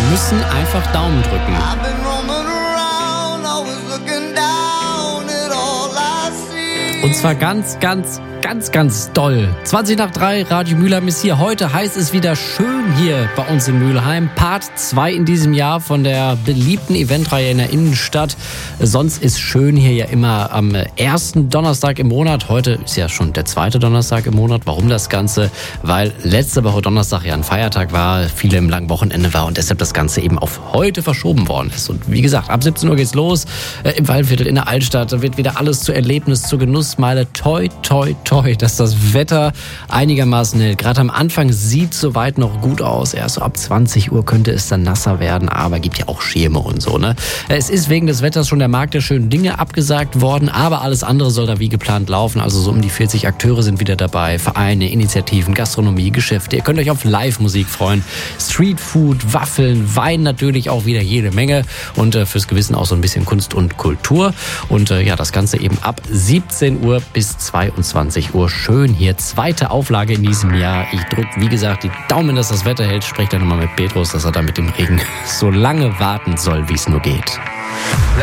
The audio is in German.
müssen einfach Daumen drücken. Und zwar ganz doll. 3:20, Radio Mülheim ist hier. Heute heißt es wieder schön hier bei uns in Mülheim. Part 2 in diesem Jahr von der beliebten Eventreihe in der Innenstadt. Sonst ist schön hier ja immer am ersten Donnerstag im Monat. Heute ist ja schon der zweite Donnerstag im Monat. Warum das Ganze? Weil letzte Woche Donnerstag ja ein Feiertag war, viele im langen Wochenende war und deshalb das Ganze eben auf heute verschoben worden ist. Und wie gesagt, ab 17 Uhr geht's los im Waldviertel in der Altstadt. Da wird wieder alles zu Erlebnis, zur Genussmeile. Toi, toi, toi, dass das Wetter einigermaßen hält. Gerade am Anfang sieht soweit noch gut aus. Erst so ab 20 Uhr könnte es dann nasser werden, aber gibt ja auch Schirme und so, ne? Es ist wegen des Wetters schon der Markt der schönen Dinge abgesagt worden, aber alles andere soll da wie geplant laufen. Also so um die 40 Akteure sind wieder dabei. Vereine, Initiativen, Gastronomie, Geschäfte. Ihr könnt euch auf Live-Musik freuen. Streetfood, Waffeln, Wein natürlich auch wieder jede Menge. Und fürs Gewissen auch so ein bisschen Kunst und Kultur. Und ja, das Ganze eben ab 17 Uhr bis 22 Uhr. Schön hier. Zweite Auflage in diesem Jahr. Ich drücke, wie gesagt, die Daumen, dass das Wetter hält. Sprecht dann nochmal mit Petrus, dass er da mit dem Regen so lange warten soll, wie es nur geht.